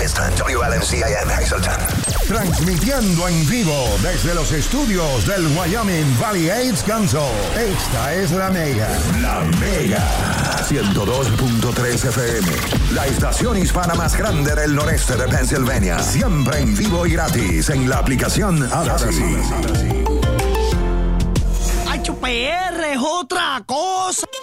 Fiesta, WLMCAM, Hazleton. Transmitiendo en vivo desde los estudios del Wyoming Valley AIDS Council. Esta es La Mega. La Mega. 102.3 FM. La estación hispana más grande del noreste de Pennsylvania. Siempre en vivo y gratis en la aplicación Odyssey. ¡Ay, PR es otra cosa!